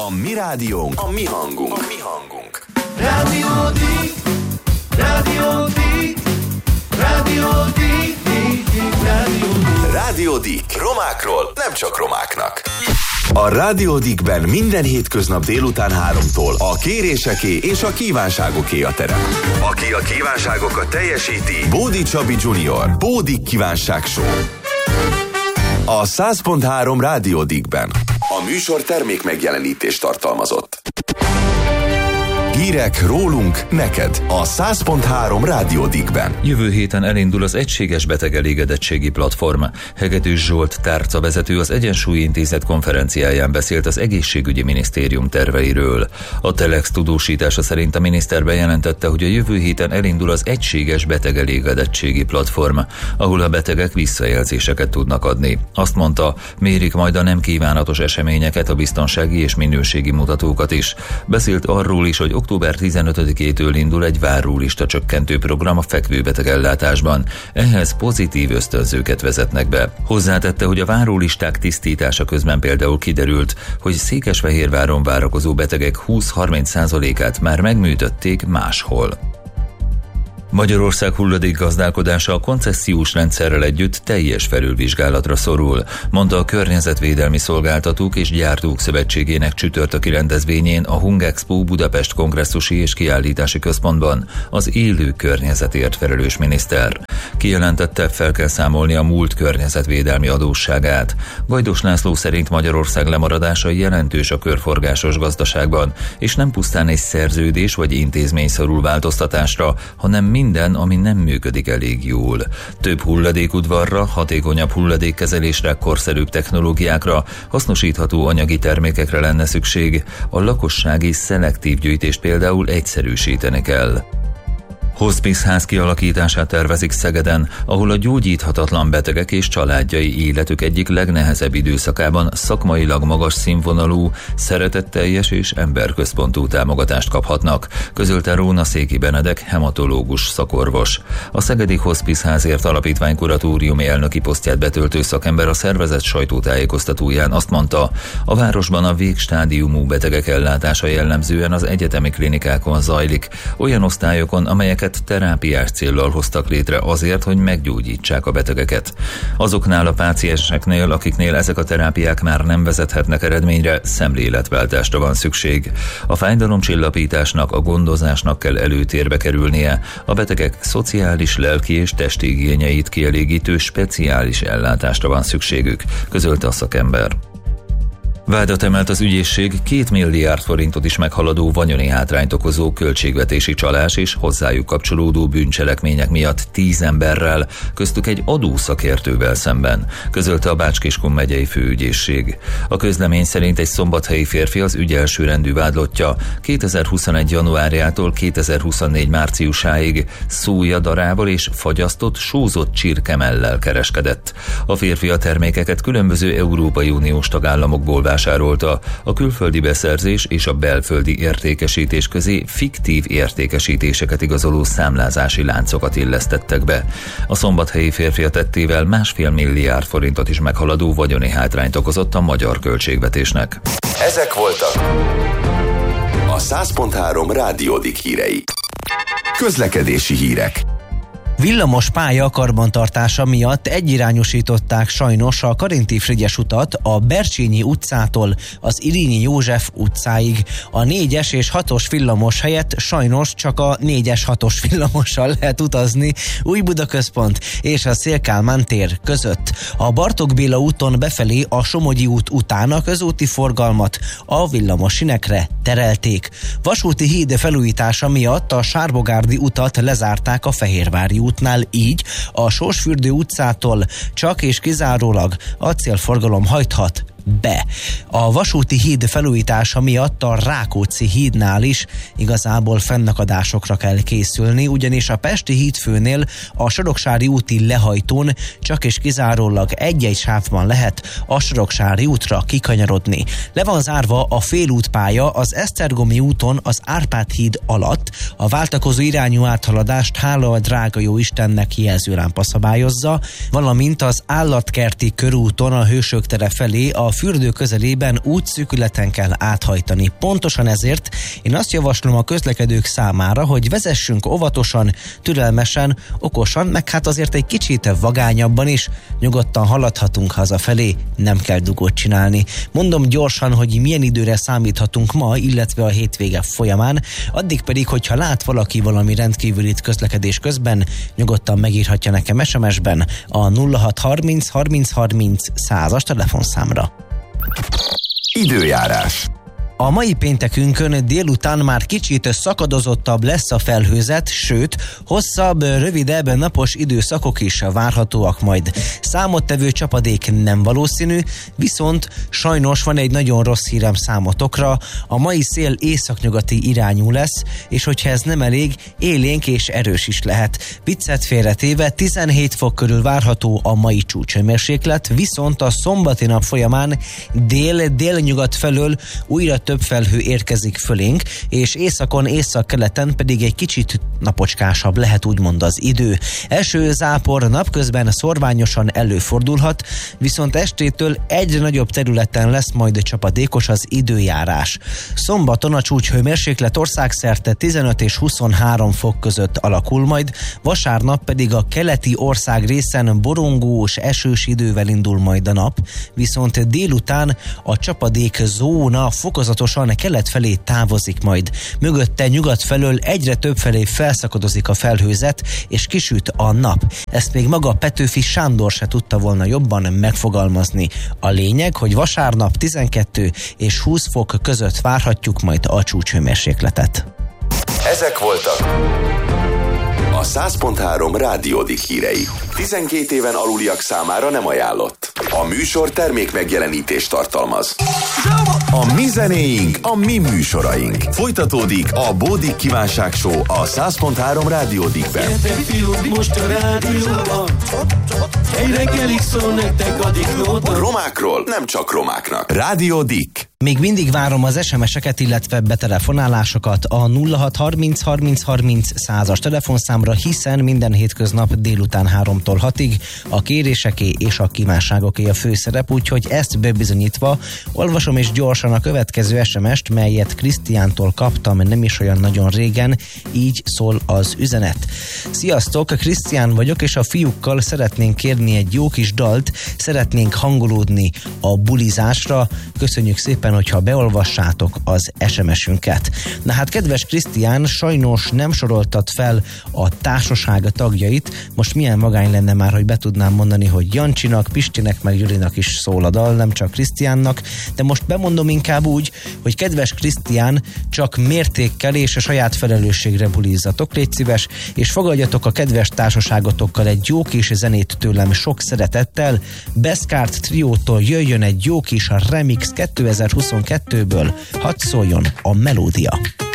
A mi rádiónk, a mi hangunk. A mi hangunk. Rádiódik, Rádiódik, Rádiódik, Rádiódik. Rádiódik. Romákról, nem csak romáknak. A Rádiódikben minden hétköznap délután 3-tól a kéréseké és a kívánságoké a terep. Aki a kívánságokat teljesíti, Bódi Csabi Junior. Bódik Kívánság Show. A 100.3 Rádiódikben. A műsor termék megjelenítést tartalmazott. Hírek rólunk, neked a 100.3 Rádiódikben. Jövő héten elindul az Egységes Betegelégedettségi Platform. Hegedűs Zsolt tárcavezető az Egyensúly Intézet konferenciáján beszélt az Egészségügyi Minisztérium terveiről. A Telex tudósítása szerint a miniszter bejelentette, hogy a jövő héten elindul az Egységes Betegelégedettségi Platform, ahol a betegek visszajelzéseket tudnak adni. Azt mondta, mérik majd a nem kívánatos eseményeket, a biztonsági és minőségi mutatókat is. Beszélt arról is, hogy október 15-től indul egy várólista csökkentő program a fekvőbeteg ellátásban. Ehhez pozitív ösztönzőket vezetnek be. Hozzátette, hogy a várólisták tisztítása közben például kiderült, hogy Székesfehérváron várakozó betegek 20-30%-át már megműtötték máshol. Magyarország hulladékgazdálkodása a koncessziós rendszerrel együtt teljes felülvizsgálatra szorul, mondta a Környezetvédelmi Szolgáltatók és Gyártók Szövetségének csütörtöki rendezvényén a Hungexpo Budapest Kongresszusi és Kiállítási Központban az élő környezetért felelős miniszter. Kijelentette, fel kell számolni a múlt környezetvédelmi adósságát. Gajdos László szerint Magyarország lemaradása jelentős a körforgásos gazdaságban, és nem pusztán egy szerződés vagy intézmény szorul változtatásra, hanem minden, ami nem működik elég jól. Több hulladékudvarra, hatékonyabb hulladékkezelésre, korszerűbb technológiákra, hasznosítható anyagi termékekre lenne szükség. A lakossági szelektív gyűjtést például egyszerűsíteni kell. Hospice-ház kialakítását tervezik Szegeden, ahol a gyógyíthatatlan betegek és családjai életük egyik legnehezebb időszakában szakmailag magas színvonalú, szeretetteljes és emberközpontú támogatást kaphatnak, közölte Róna Széki Benedek, hematológus szakorvos. A Szegedi Hospice-házért alapítvány kuratóriumi elnöki posztját betöltő szakember a szervezet sajtótájékoztatóján azt mondta, a városban a végstádiumú betegek ellátása jellemzően az egyetemi klinikákon zajlik, olyan osztályokon, amelyeket terápiás céllal hoztak létre azért, hogy meggyógyítsák a betegeket. Azoknál a pácienseknél, akiknél ezek a terápiák már nem vezethetnek eredményre, szemléletváltásra van szükség. A fájdalomcsillapításnak, a gondozásnak kell előtérbe kerülnie, a betegek szociális, lelki és testi igényeit kielégítő speciális ellátásra van szükségük, közölte a szakember. Vádat emelt az ügyészség 2 milliárd forintot is meghaladó vagyoni hátrányt okozó költségvetési csalás és hozzájuk kapcsolódó bűncselekmények miatt 10 emberrel, köztük egy adószakértővel szemben, közölte a Bács-Kiskun megyei főügyészség. A közlemény szerint egy szombathelyi férfi az ügy elsőrendű vádlottja 2021. januárjától 2024. márciusáig szójadarával és fagyasztott, sózott csirkemellel kereskedett. A férfi a termékeket különböző Európai Uniós tagállamokból vásárolta, a külföldi beszerzés és a belföldi értékesítés közé fiktív értékesítéseket igazoló számlázási láncokat illesztettek be. A szombathelyi férfi a tettével 1,5 milliárd forintot is meghaladó vagyoni hátrányt okozott a magyar költségvetésnek. Ezek voltak a 100.3 Rádiódik hírei. Közlekedési hírek. Villamos pálya karbantartása miatt egyirányosították sajnos a Karinti-Frigyes utat a Bercsényi utcától az Irínyi József utcáig. A 4-es és 6-os villamos helyett sajnos csak a 4-es 6-os villamossal lehet utazni Újbudaközpont és a Széll-Kálmán tér között. A Bartók Béla úton befelé a Somogyi út után a közúti forgalmat a villamos sinekre terelték. Vasúti híd felújítása miatt a Sárbogárdi utat lezárták a Fehérvári útnál, így a Sorsfürdő utcától csak és kizárólag acélforgalom hajthat be. A vasúti híd felújítása miatt a Rákóczi hídnál is igazából fennakadásokra kell készülni, ugyanis a Pesti hídfőnél a Soroksári úti lehajtón csak és kizárólag egy-egy sávban lehet a Soroksári útra kikanyarodni. Le van zárva a félútpálya az Esztergomi úton az Árpád híd alatt, a váltakozó irányú áthaladást hála a drága jó Istennek jelzőlámpa szabályozza, valamint az Állatkerti körúton a Hősök tere felé a fürdő közelében esetében útszűkületen kell áthajtani. Pontosan ezért én azt javaslom a közlekedők számára, hogy vezessünk óvatosan, türelmesen, okosan, meg hát azért egy kicsit vagányabban is, nyugodtan haladhatunk hazafelé, nem kell dugót csinálni. Mondom gyorsan, hogy milyen időre számíthatunk ma, illetve a hétvége folyamán, addig pedig, hogyha lát valaki valami rendkívülit közlekedés közben, nyugodtan megírhatja nekem SMS-ben a 0630 30 30 100-as telefonszámra. Időjárás. A mai péntekünkön délután már kicsit szakadozottabb lesz a felhőzet, sőt, hosszabb, rövidebb napos időszakok is várhatóak majd. Számottevő csapadék nem valószínű, viszont sajnos van egy nagyon rossz hírem számotokra. A mai szél északnyugati irányú lesz, és hogyha ez nem elég, élénk és erős is lehet. Viccet félretéve 17 fok körül várható a mai csúcshőmérséklet, viszont a szombati nap folyamán dél-délnyugat felől újra több felhő érkezik fölénk, és északon, északkeleten pedig egy kicsit napocskásabb lehet úgymond az idő. Eső, zápor napközben szorványosan előfordulhat, viszont estétől egyre nagyobb területen lesz majd csapadékos az időjárás. Szombaton a csúcshőmérséklet országszerte 15 és 23 fok között alakul majd, vasárnap pedig a keleti ország részen borongós, esős idővel indul majd a nap, viszont délután a csapadék zóna fokozatosan kelet felé távozik majd. Mögötte nyugat felől egyre több felé felszakadozik a felhőzet, és kisüt a nap. Ezt még maga Petőfi Sándor se tudta volna jobban megfogalmazni. A lényeg, hogy vasárnap 12 és 20 fok között várhatjuk majd a csúcshőmérsékletet. Ezek voltak a 100.3 Rádiódik hírei. 12 éven aluliak számára nem ajánlott. A műsor termék megjelenítést tartalmaz. A mi zenéink, a mi műsoraink. Folytatódik a Bódik Kívánság Show a 100.3 Rádiódikben. Gyertek fiúk, most a rádióban, egy reggelig szól nektek a Diklóta. Romákról nem csak romáknak. Rádiódik. Még mindig várom az SMS-eket, illetve betelefonálásokat a 0630 30 30 100-as telefonszámra, hiszen minden hétköznap délután 3-tól 6-ig a kéréseké és a kívánságoké a főszerep, úgyhogy ezt bebizonyítva olvasom és gyorsan a következő SMS-t, melyet Krisztiántól kaptam nem is olyan nagyon régen, így szól az üzenet. Sziasztok, Krisztián vagyok, és a fiúkkal szeretnénk kérni egy jó kis dalt, szeretnénk hangolódni a bulizásra. Köszönjük szépen, hogyha beolvassátok az SMS-ünket. Na hát, kedves Krisztián, sajnos nem soroltad fel a társaság tagjait. Most milyen magány lenne már, hogy be tudnám mondani, hogy Jancsinak, Pistinek, meg Julinak is szól a dal, nem csak Krisztiánnak, de most bemondom inkább úgy, hogy kedves Krisztián, csak mértékkel és a saját felelősségre bulizzatok, légy szíves, és fogadjatok a kedves társaságotokkal egy jó kis zenét tőlem sok szeretettel. Beszkárt triótól jöjjön egy jó kis remix 2022-ből, hadd szóljon a melódia.